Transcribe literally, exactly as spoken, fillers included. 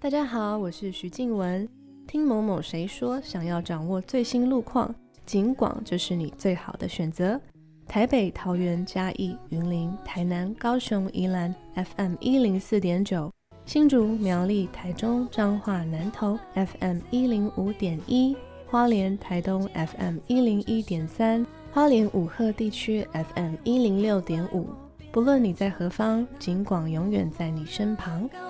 大家好，我是徐静雯。听某某谁说，想要掌握最新路况，警广就是你最好的选择。台北、桃园、嘉义、云林、台南、高雄、宜兰 F M 一零四点九，新竹、苗栗、台中、彰化、南投 F M 一零五点一，花莲、台东 F M 一零一点三，花莲五鹤地区 F M 一零六点五。不论你在何方，警广永远在你身旁。